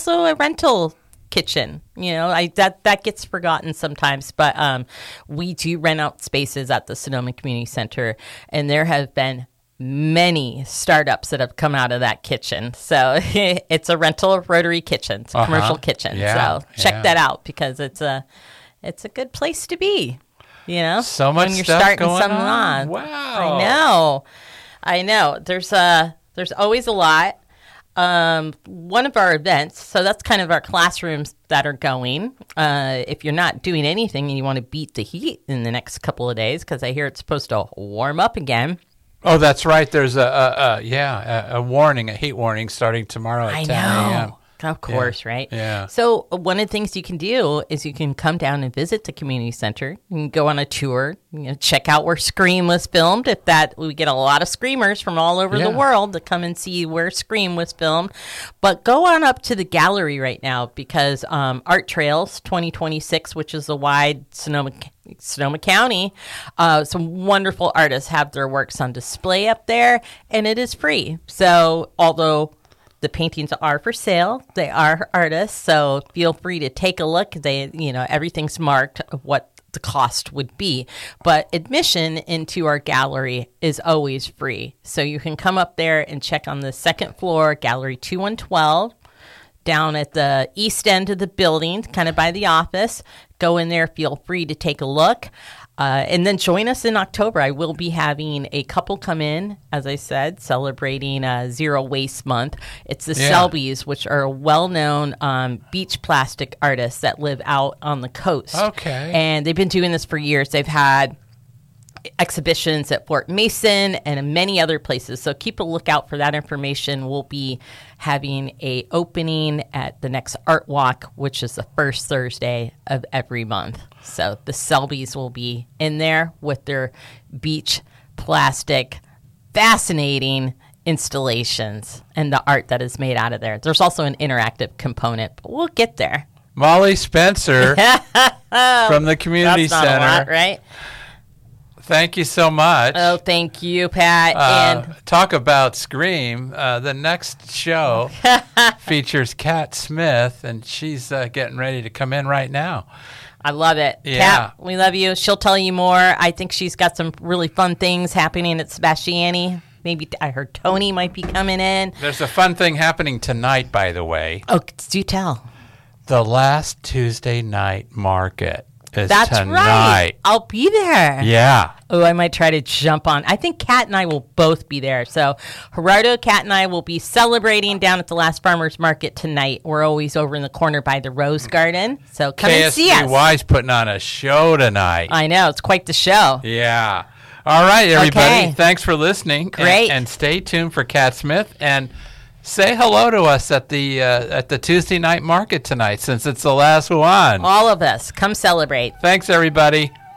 also a rental kitchen. That gets forgotten sometimes, but we do rent out spaces at the Sonoma Community Center, and there have been many startups that have come out of that kitchen. So it's a rental rotary kitchen. It's a commercial kitchen. So check that out, because it's a good place to be. So much when you're stuff starting going something on. on. Wow. I know. There's always a lot. One of our events, so that's kind of our classrooms that are going. If you're not doing anything and you want to beat the heat in the next couple of days, because I hear it's supposed to warm up again. Oh, that's right. There's a warning, a heat warning starting tomorrow at 10 a.m. Of course, right? Yeah. So one of the things you can do is you can come down and visit the community center. You can go on a tour, check out where Scream was filmed. We get a lot of screamers from all over the world to come and see where Scream was filmed. But go on up to the gallery right now, because Art Trails 2026, which is a wide Sonoma County, some wonderful artists have their works on display up there, and it is free. So although the paintings are for sale, they are artists, so feel free to take a look. Everything's marked what the cost would be, but admission into our gallery is always free. So you can come up there and check on the second floor, Gallery 2112, down at the east end of the building, kind of by the office. Go in there, feel free to take a look. And then join us in October. I will be having a couple come in, as I said, celebrating Zero Waste Month. It's the Selbies, which are well-known beach plastic artists that live out on the coast. Okay. And they've been doing this for years. They've had exhibitions at Fort Mason and in many other places. So keep a lookout for that information. We'll be having a opening at the next Art Walk, which is the first Thursday of every month. So the Selbies will be in there with their beach plastic, fascinating installations and the art that is made out of there. There's also an interactive component, but we'll get there. Molly Spencer from the Community That's not Center. a lot, right? Thank you so much. Oh, thank you, Pat. And talk about Scream. The next show features Kat Smith, and she's getting ready to come in right now. I love it. Yeah. Kat, we love you. She'll tell you more. I think she's got some really fun things happening at Sebastiani. Maybe I heard Tony might be coming in. There's a fun thing happening tonight, by the way. Oh, do tell. The last Tuesday night market is That's tonight. right. I'll be there. Yeah. Oh, I might try to jump on. I think Kat and I will both be there. So Gerardo, Kat, and I will be celebrating down at the last farmers market tonight. We're always over in the corner by the Rose Garden. So come and see us. KSGY's putting on a show tonight. I know. It's quite the show. Yeah. All right, everybody. Okay. Thanks for listening. Great. And stay tuned for Kat Smith. And say hello to us at the Tuesday night market tonight, since it's the last one. All of us. Come celebrate. Thanks, everybody.